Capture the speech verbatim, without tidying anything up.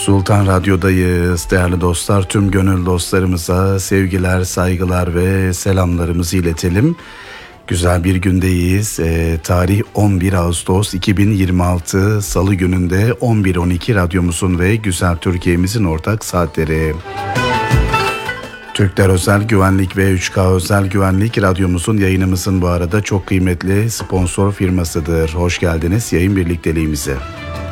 Sultan Radyo'dayız değerli dostlar. Tüm gönül dostlarımıza sevgiler, saygılar ve selamlarımızı iletelim. Güzel bir gündeyiz. E, tarih on bir Ağustos iki bin yirmi altı Salı gününde on bir on iki radyomuzun ve Güzel Türkiye'mizin ortak saatleri. Türkler Özel Güvenlik ve üç K Özel Güvenlik radyomuzun, yayınımızın bu arada çok kıymetli sponsor firmasıdır. Hoş geldiniz yayın birlikteliğimize.